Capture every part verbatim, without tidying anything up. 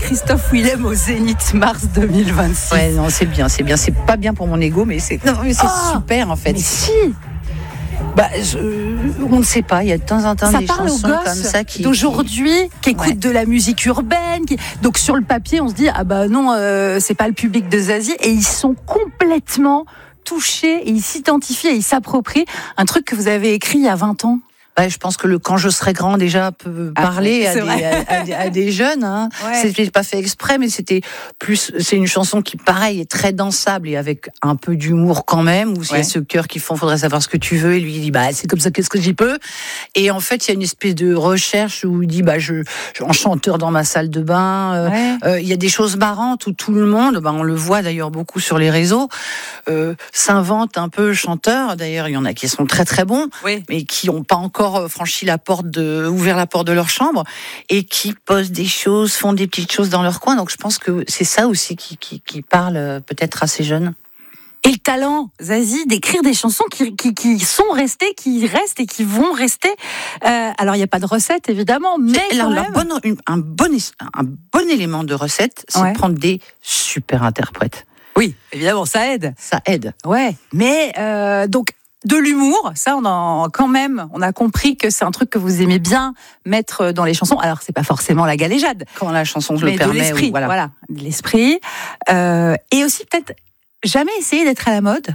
Christophe Willem au Zénith mars deux mille vingt-six. Ouais, non, c'est bien, c'est bien. C'est pas bien pour mon ego, mais c'est, non, mais c'est oh, super en fait. Mais si. Bah, je, on ne sait pas. Il y a de temps en temps ça des chansons comme ça qui d'aujourd'hui, qui écoutent ouais. de la musique urbaine. Qui... Donc sur le papier, on se dit ah bah non, euh, c'est pas le public de Zazie, et ils sont complètement touchés et ils s'identifient et ils s'approprient un truc que vous avez écrit il y a vingt ans. Ouais, je pense que le quand je serai grand déjà peut ah, parler à, des, à, à, à des jeunes. Hein. Ouais. C'était pas fait exprès, mais c'était plus. C'est une chanson qui, pareil, est très dansable et avec un peu d'humour quand même. Où il ouais. y a ce cœur qui font, faudrait savoir ce que tu veux. Et lui il dit bah c'est comme ça, qu'est-ce que j'y peux. Et en fait, il y a une espèce de recherche où il dit bah je, je en chanteur dans ma salle de bain. Euh, ouais. euh, il y a des choses marrantes où tout le monde, bah on le voit d'ailleurs beaucoup sur les réseaux, euh, s'invente un peu chanteur. D'ailleurs, il y en a qui sont très très bons, oui. mais qui n'ont pas encore franchi la porte de, ouvert la porte de leur chambre et qui posent des choses, font des petites choses dans leur coin. Donc je pense que c'est ça aussi qui, qui, qui parle peut-être à ces jeunes. Et le talent, Zazie, d'écrire des chansons qui, qui, qui sont restées, qui restent et qui vont rester. Euh, alors il n'y a pas de recette évidemment, mais c'est, quand alors, même... bon, une, un, bon, un bon élément de recette, c'est ouais. de prendre des super interprètes. Oui, évidemment, ça aide. Ça aide. Ouais, mais euh, donc... De l'humour, ça on en quand même, on a compris que c'est un truc que vous aimez bien mettre dans les chansons. Alors c'est pas forcément la galéjade, quand la chanson se mais le permet, de l'esprit, ou voilà. voilà, de l'esprit, euh, et aussi peut-être jamais essayer d'être à la mode.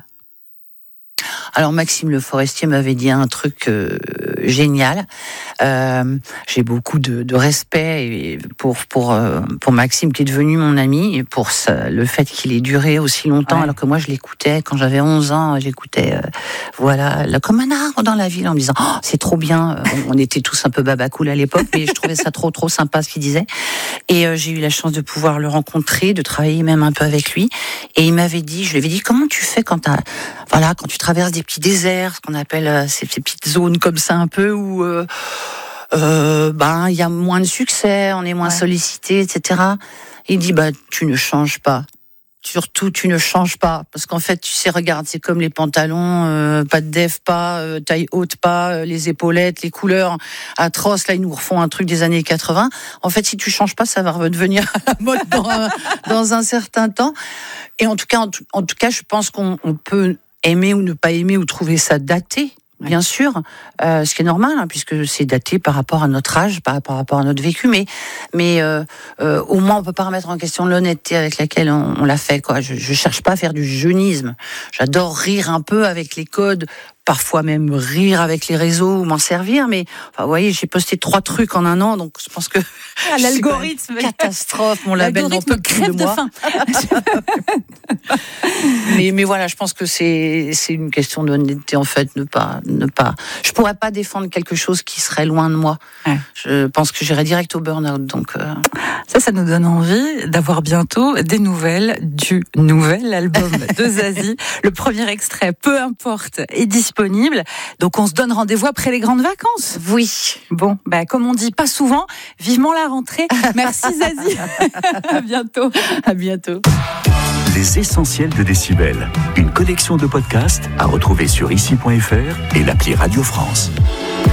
Alors Maxime Le Forestier m'avait dit un truc euh, génial. Euh, j'ai beaucoup de, de respect pour pour euh, pour Maxime qui est devenu mon ami et pour ça, le fait qu'il ait duré aussi longtemps. Ouais. Alors que moi je l'écoutais quand j'avais onze ans. J'écoutais euh, voilà là, comme un arbre dans la ville en me disant oh, c'est trop bien. On, on était tous un peu babacool à l'époque, mais je trouvais ça trop trop sympa ce qu'il disait. Et euh, j'ai eu la chance de pouvoir le rencontrer, de travailler même un peu avec lui. Et il m'avait dit, je lui avais dit comment tu fais quand t'as voilà quand tu traverses des petits déserts, ce qu'on appelle euh, ces, ces petites zones comme ça un peu où euh, euh, ben il y a moins de succès, on est moins ouais. sollicité, et cetera. Il dit bah tu ne changes pas. Surtout, tu ne changes pas. Parce qu'en fait, tu sais, regarde, c'est comme les pantalons, euh, pas de def, pas, euh, taille haute, pas, euh, les épaulettes, les couleurs atroces. Là, ils nous refont un truc des années quatre-vingts. En fait, si tu changes pas, ça va redevenir à la mode dans un, dans un certain temps. Et en tout cas, en tout, en tout cas, je pense qu'on on peut aimer ou ne pas aimer ou trouver ça daté. Bien sûr, euh, ce qui est normal, hein, puisque c'est daté par rapport à notre âge, par, par rapport à notre vécu, mais, mais euh, euh, au moins on peut pas remettre en question l'honnêteté avec laquelle on, on l'a fait. Quoi. Je, je cherche pas à faire du jeunisme. J'adore rire un peu avec les codes, parfois même rire avec les réseaux ou m'en servir, mais enfin, vous voyez, j'ai posté trois trucs en un an, donc je pense que ah, l'algorithme, catastrophe, mon label n'en peut plus de moi. mais, mais voilà, je pense que c'est, c'est une question d'honnêteté en fait, ne pas, ne pas. Je pourrais pas défendre quelque chose qui serait loin de moi. Ouais. Je pense que j'irais direct au burn-out, donc. Euh... Ça, ça nous donne envie d'avoir bientôt des nouvelles du nouvel album de Zazie. Le premier extrait, peu importe, est disponible. Donc, on se donne rendez-vous après les grandes vacances. Oui. Bon, bah, comme on dit pas souvent, vivement la rentrée. Merci Zazie. À bientôt. À bientôt. Les essentiels de Décibel. Une collection de podcasts à retrouver sur ici point f r et l'appli Radio France.